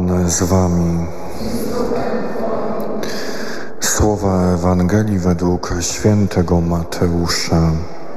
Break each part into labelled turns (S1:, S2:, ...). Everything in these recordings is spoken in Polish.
S1: Pan z wami. Słowa Ewangelii według świętego Mateusza.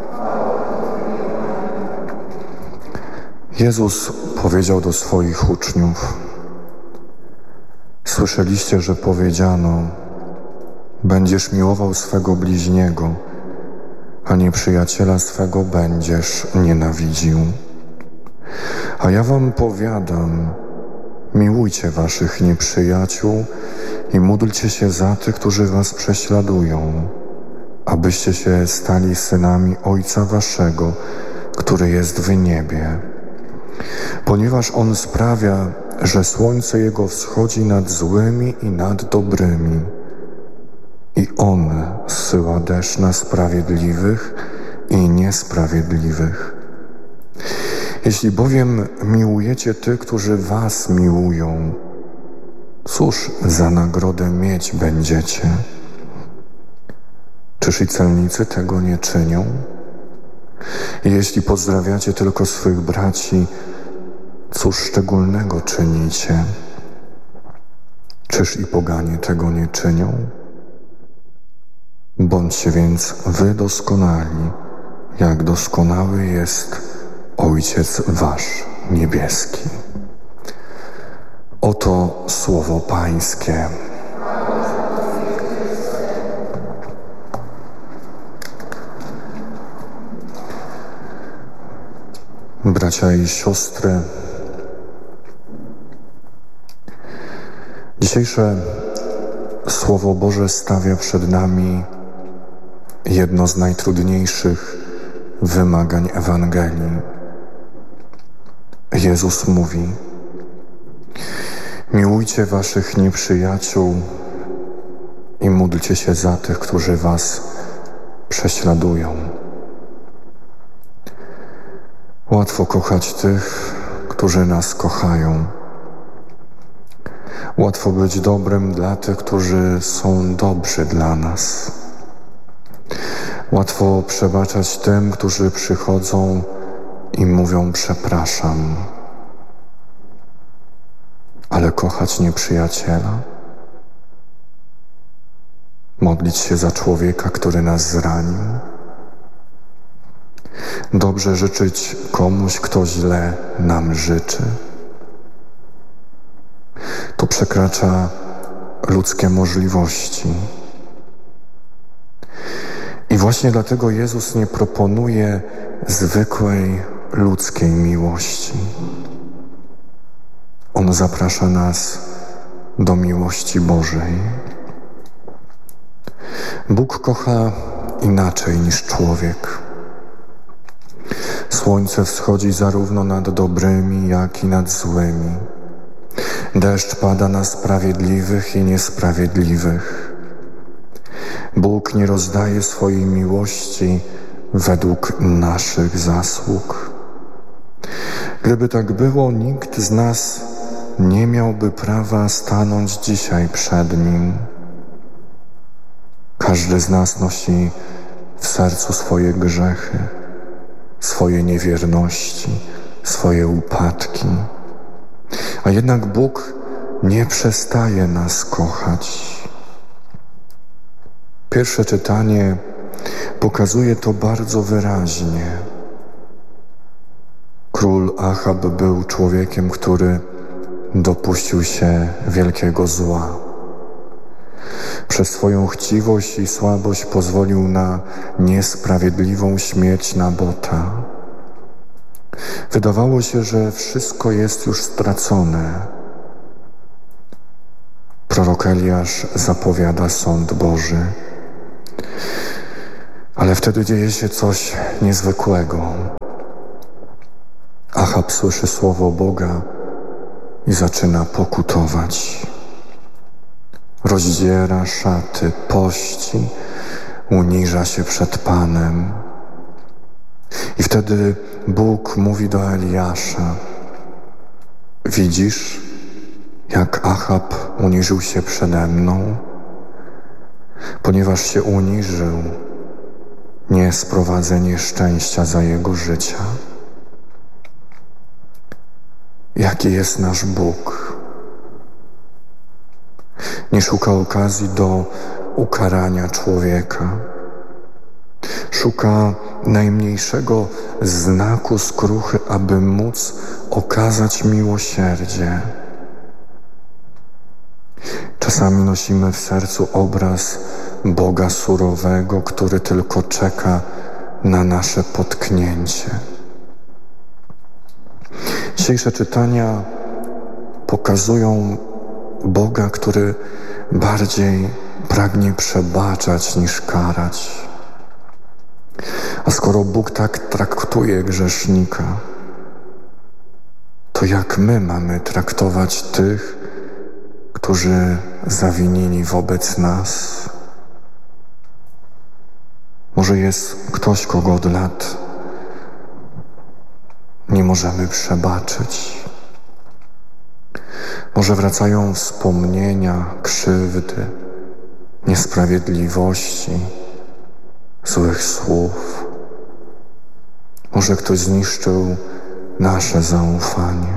S1: Jezus powiedział do swoich uczniów: słyszeliście, że powiedziano: będziesz miłował swego bliźniego, a nieprzyjaciela swego będziesz nienawidził. A ja wam powiadam, miłujcie waszych nieprzyjaciół i módlcie się za tych, którzy was prześladują, abyście się stali synami Ojca waszego, który jest w niebie. Ponieważ On sprawia, że słońce Jego wschodzi nad złymi i nad dobrymi, i On zsyła deszcz na sprawiedliwych i niesprawiedliwych. Jeśli bowiem miłujecie tych, którzy was miłują, cóż za nagrodę mieć będziecie? Czyż i celnicy tego nie czynią? I jeśli pozdrawiacie tylko swych braci, cóż szczególnego czynicie? Czyż i poganie tego nie czynią? Bądźcie więc wy doskonali, jak doskonały jest Ojciec wasz niebieski. Oto słowo Pańskie. Bracia i siostry, dzisiejsze Słowo Boże stawia przed nami jedno z najtrudniejszych wymagań Ewangelii. Jezus mówi: miłujcie waszych nieprzyjaciół i módlcie się za tych, którzy was prześladują. Łatwo kochać tych, którzy nas kochają. Łatwo być dobrym dla tych, którzy są dobrzy dla nas. Łatwo przebaczać tym, którzy przychodzą i mówią: przepraszam. Ale kochać nieprzyjaciela? Modlić się za człowieka, który nas zranił? Dobrze życzyć komuś, kto źle nam życzy? To przekracza ludzkie możliwości. I właśnie dlatego Jezus nie proponuje zwykłej ludzkiej miłości. On zaprasza nas do miłości Bożej. Bóg kocha inaczej niż człowiek. Słońce wschodzi zarówno nad dobrymi, jak i nad złymi. Deszcz pada na sprawiedliwych i niesprawiedliwych. Bóg nie rozdaje swojej miłości według naszych zasług. Gdyby tak było, nikt z nas nie miałby prawa stanąć dzisiaj przed Nim. Każdy z nas nosi w sercu swoje grzechy, swoje niewierności, swoje upadki. A jednak Bóg nie przestaje nas kochać. Pierwsze czytanie pokazuje to bardzo wyraźnie. Król Achab był człowiekiem, który dopuścił się wielkiego zła. Przez swoją chciwość i słabość pozwolił na niesprawiedliwą śmierć Nabota. Wydawało się, że wszystko jest już stracone. Prorok Eliasz zapowiada sąd Boży. Ale wtedy dzieje się coś niezwykłego. Achab słyszy słowo Boga i zaczyna pokutować. Rozdziera szaty, pości, uniża się przed Panem. I wtedy Bóg mówi do Eliasza: widzisz, jak Achab uniżył się przede mną? Ponieważ się uniżył, nie sprowadzę nieszczęścia za jego życia. Jaki jest nasz Bóg? Nie szuka okazji do ukarania człowieka. Szuka najmniejszego znaku skruchy, aby móc okazać miłosierdzie. Czasami nosimy w sercu obraz Boga surowego, który tylko czeka na nasze potknięcie. Dzisiejsze czytania pokazują Boga, który bardziej pragnie przebaczać niż karać. A skoro Bóg tak traktuje grzesznika, to jak my mamy traktować tych, którzy zawinili wobec nas? Może jest ktoś, kogo od lat nie możemy przebaczyć. Może wracają wspomnienia krzywdy, niesprawiedliwości, złych słów. Może ktoś zniszczył nasze zaufanie.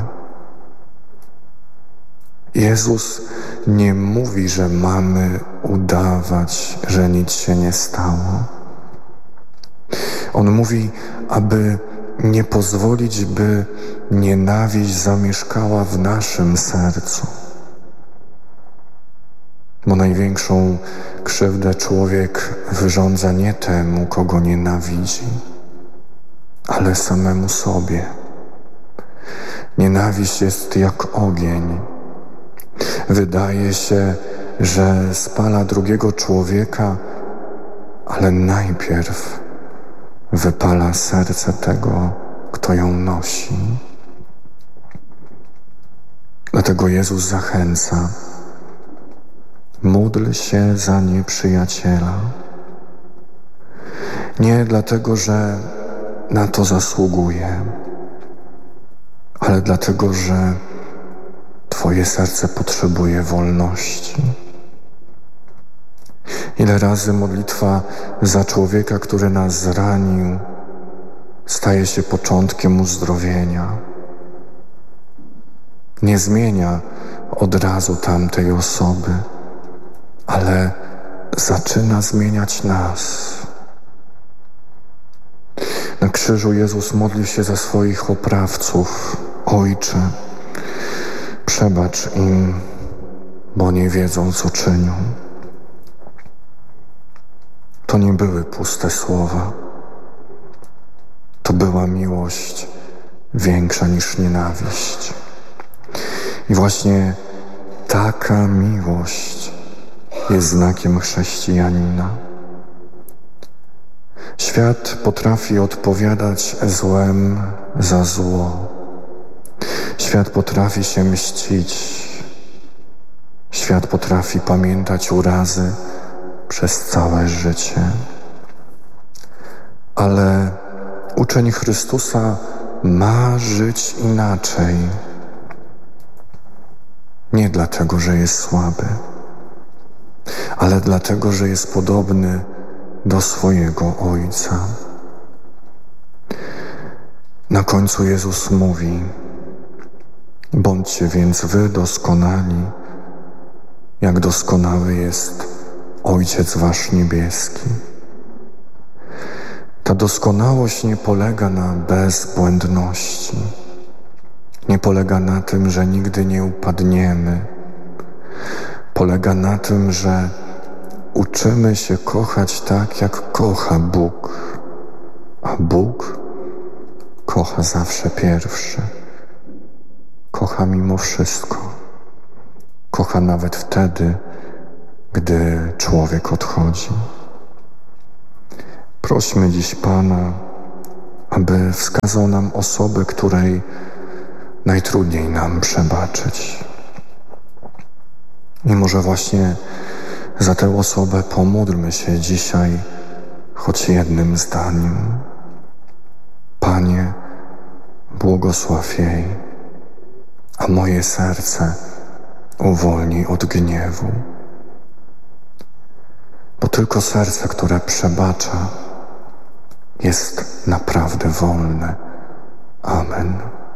S1: Jezus nie mówi, że mamy udawać, że nic się nie stało. On mówi, aby nie pozwolić, by nienawiść zamieszkała w naszym sercu. Bo największą krzywdę człowiek wyrządza nie temu, kogo nienawidzi, ale samemu sobie. Nienawiść jest jak ogień. Wydaje się, że spala drugiego człowieka, ale najpierw wypala serce tego, kto ją nosi. Dlatego Jezus zachęca: módl się za nieprzyjaciela. Nie dlatego, że na to zasługuje, ale dlatego, że Twoje serce potrzebuje wolności. Ile razy modlitwa za człowieka, który nas zranił, staje się początkiem uzdrowienia. Nie zmienia od razu tamtej osoby, ale zaczyna zmieniać nas. Na krzyżu Jezus modlił się za swoich oprawców: Ojcze, przebacz im, bo nie wiedzą, co czynią. To nie były puste słowa. To była miłość większa niż nienawiść. I właśnie taka miłość jest znakiem chrześcijanina. Świat potrafi odpowiadać złem za zło. Świat potrafi się mścić. Świat potrafi pamiętać urazy przez całe życie. Ale uczeń Chrystusa ma żyć inaczej. Nie dlatego, że jest słaby, ale dlatego, że jest podobny do swojego Ojca. Na końcu Jezus mówi: bądźcie więc wy doskonali, jak doskonały jest Ojciec wasz niebieski. Ta doskonałość nie polega na bezbłędności. Nie polega na tym, że nigdy nie upadniemy. Polega na tym, że uczymy się kochać tak, jak kocha Bóg. A Bóg kocha zawsze pierwszy. Kocha mimo wszystko. Kocha nawet wtedy, gdy człowiek odchodzi. Prośmy dziś Pana, aby wskazał nam osobę, której najtrudniej nam przebaczyć. I może właśnie za tę osobę pomódlmy się dzisiaj choć jednym zdaniem. Panie, błogosław jej, a moje serce uwolnij od gniewu. Bo tylko serce, które przebacza, jest naprawdę wolne. Amen.